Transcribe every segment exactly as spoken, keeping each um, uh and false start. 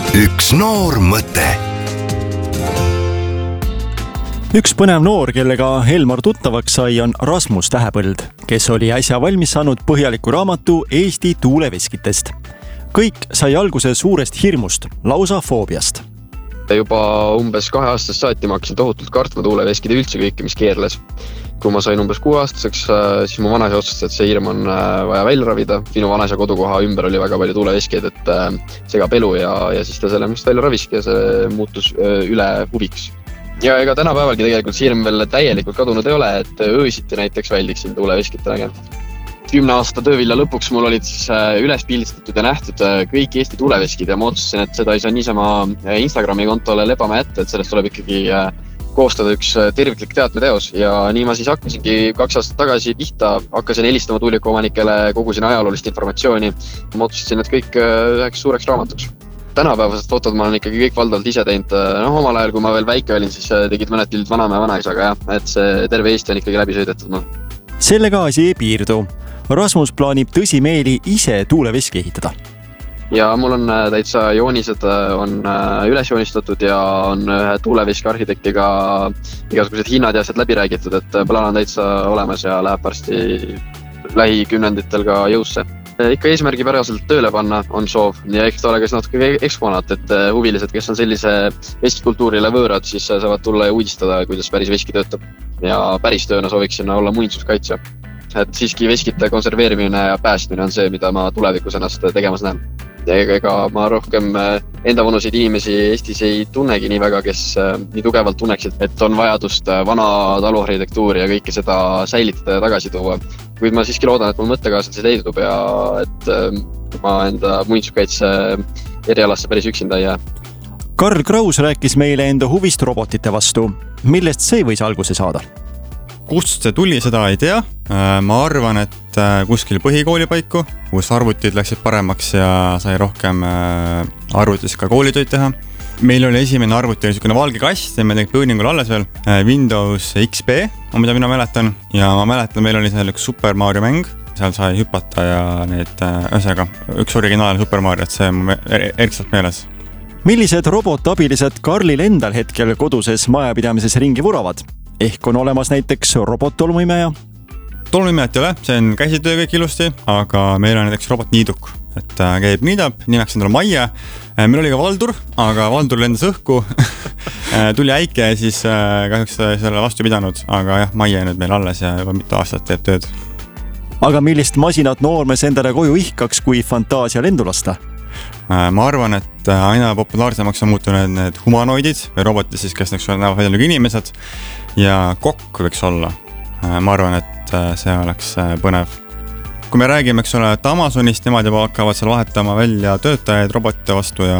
üks noor mõte. Üks põnev noor, kellega Elmar tuttavaks sai, on Rasmus Tähepõld, kes oli äsja valmis saanud põhjaliku raamatu Eesti tuuleveskitest. Kõik sai alguse suurest hirmust, lausa foobiast. Juba umbes kahe aastast saati ma hakkasin tohutult kartma tuuleveskide üldse kõike, mis keerles. Kui ma sain umbes kuue aastaseks, siis mu vanaisa otsustas, et see hirm on vaja välja ravida. Minu vanaisa kodukoha ümber oli väga palju tuuleveskeid, et segab elu ja, ja siis ta selle must välja raviski ja see muutus üle huviks. Ja ega tänapäevalgi tegelikult see hirm veel täielikult kadunud ei ole, et öösiti näiteks väldiksin tuuleveskite nägema. Kümne aasta töövilja lõpuks mul olid siis üles pildistatud ja nähtud kõik Eesti tuuleveskid ja ma otsustasin, et seda ei saa niisama Instagrami kontole lebama jätta, et sellest tuleb ikkagi koostada üks terviklik teatmeteos ja nii ma siis hakkasingi kaks aastat tagasi pihta, hakkasin helistama tuuliku omanikele, kogusin ajaloolist informatsiooni. Ma otsustasin, et kõik üheks suureks raamatuks. Tänapäevased fotod ma olen ikkagi kõik valdavalt ise teinud. No, omal ajal, kui ma veel väike olin, siis tegid mõned pildid vanaema ja vanaisaga, jah, et see terve Eesti on ikkagi läbi sõidetud. No. Sellega asi ei piirdu. Rasmus plaanib tõsimeeli ise tuuleveski ehitada. Ja mul on täitsa joonised on üles joonistatud ja on ühe tuuleveski arhitektiga igasugused hinnad ja asjad läbi räägitud, et plaan on täitsa olemas ja läheb varsti lähikümnenditel ka jõusse. Ikka eesmärgipäraselt tööle panna on soov ja eks ta ole ka natuke eksponaat, et huvilised, kes on sellise veskikultuurile võõrad, siis saavad tulla ja uudistada, kuidas päris veski töötab. Ja päris tööna sooviksin olla muinsuskaitsja. Et siiski veskite konserveerimine ja päästmine on see, mida ma tulevikus ennast tegemas näen. Ja ega ma rohkem enda vanuseid inimesi Eestis ei tunnegi nii väga, kes nii tugevalt tunneksid, et on vajadust vana taluarhitektuuri ja kõike seda säilitada ja tagasi tuua. Kuid ma siiski loodan, et mul mõttekaaslased leidub ja et ma enda muinsuskaitse erialasse päris üksinda ei jää. Karl Kraus rääkis meile enda huvist robotite vastu. Millest see võis alguse saada? Kust see tuli, seda ei tea. Ma arvan, et kuskil põhikooli paiku, kus arvutid läksid paremaks ja sai rohkem arvutis ka koolitöid teha. Meil oli esimene arvuti niisugune valge kast ja me tegid põõningul alles veel Windows X P, mida mina mäletan. Ja ma mäletan, meil oli seal üks Super Mario mäng, seal sai hüpata ja need ühesõnaga üks originaal Super Mario, et see on erksalt meeles. Millised robotabilised Karlil endal hetkel koduses majapidamises ringi vuravad? Ehk on olemas näiteks robot-tolmuimeja? Tolmuimejat ei ole, see on käsitöö kõik ilusti, aga meil on näiteks robot-niiduk, et käib niidab, nimeks endale Maie. Meil oli ka Valdur, aga Valdur lendas õhku, tuli äike ja siis kahjuks selle vastu pidanud, aga jah, Maie nüüd meil alles ja juba mitu aastat teeb tööd. Aga millist masinat noormes endale koju ihkaks, kui fantaasia lendu lasta? Ma arvan, et aina populaarsemaks on muutunud need humanoidid või robotid, siis, kes näevad välja nagu inimesed ja kokk võiks olla. Ma arvan, et see oleks põnev. Kui me räägime, eks ole, et Amazonist, nemad juba hakkavad seal vahetama välja töötajaid robotite vastu ja,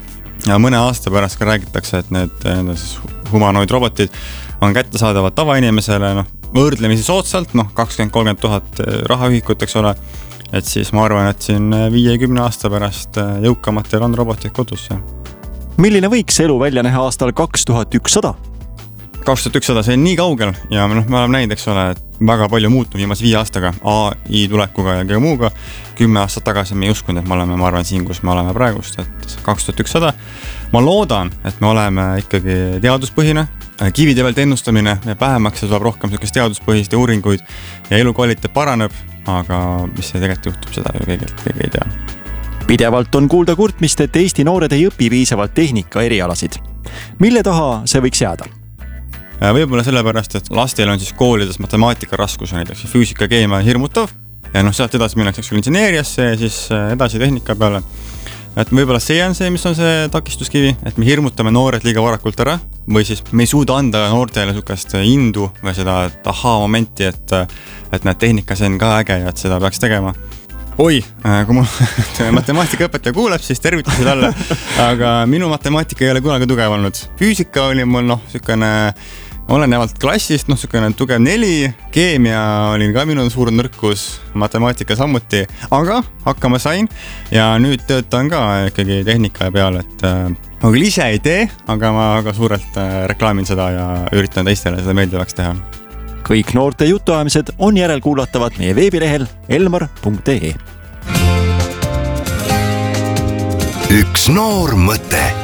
ja mõne aasta pärast ka räägitakse, et need, need siis humanoid robotid on kättesaadavad tavainimesele no, võrdlemisi soodsalt, noh, kakskümmend kolmkümmend tuhat rahaühikut, eks ole. Et siis ma arvan, et siin viiekümne aasta pärast jõukamatel on robotid kodus. Milline võiks elu välja näha aastal kaks tuhat ükssada? kaks tuhat ükssada, see on nii kaugel ja noh, me oleme näinud, eks ole, et väga palju muutunud viimase viie aastaga A I tulekuga ja kõige muuga. Kümme aastat tagasi me ei uskunud, et me oleme, ma arvan, siin, kus me oleme praegust, et kaks tuhat ükssada. Ma loodan, et me oleme ikkagi teaduspõhine, kivide pealt ennustamine ja vähemaks tuleb rohkem teaduspõhiste uuringuid ja elukvaliteet paraneb. Aga mis see tegelikult juhtub, seda ju keegi, keegi ei tea. Pidevalt on kuulda kurtmist, et Eesti noored ei õpi piisavalt tehnika erialasid. Mille taha see võiks jääda? Võib-olla sellepärast, et lastel on siis koolides matemaatika raskus, näiteks füüsika, keemia hirmutav ja noh, sealt edasi minnakse üldineeriasse ja siis edasi tehnika peale. Et võib-olla see on see, mis on see takistuskivi, et me hirmutame noored liiga varakult ära või siis me ei suuda anda noortele sukast indu või seda ahaa momenti, et, et näed, tehnika see on ka äge ja et seda peaks tegema. Oi, kui mul matemaatikaõpetaja kuuleb, siis tervitused alla, aga minu matemaatika ei ole kunagi tugev olnud. Füüsika oli mul noh, sükene olenevalt klassist, noh, sükene tugev neli, keemia oli ka minu suur nõrkus, matemaatika samuti, aga hakkama sain ja nüüd töötan ka ikkagi tehnika peal, et ma küll ise ei tee, aga ma ka suurelt reklaamin seda ja üritan teistele seda meeldivaks teha. Kõik noorte jutuajamised on järelkuulatavad meie veebilehel elmar punkt ee. üks noor mõte